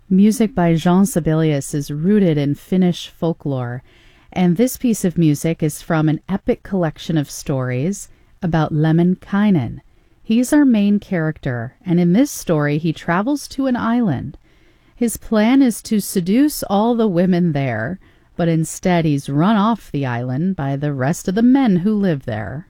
Music by Jean Sibelius is rooted in Finnish folklore, and this piece of music is from an epic collection of stories about Lemminkainen. He's our main character, and in this story he travels to an island. His plan is to seduce all the women there, but instead he's run off the island by the rest of the men who live there.